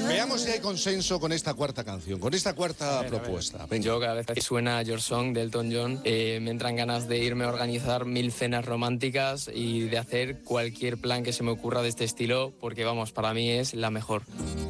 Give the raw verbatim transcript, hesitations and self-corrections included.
Veamos si hay consenso con esta cuarta canción, con esta cuarta a ver, propuesta. A ver. Yo cada vez que suena Your Song de Elton John eh, me entran ganas de irme a organizar mil cenas románticas y de hacer cualquier plan que se me ocurra de este estilo, porque vamos, para mí es la mejor.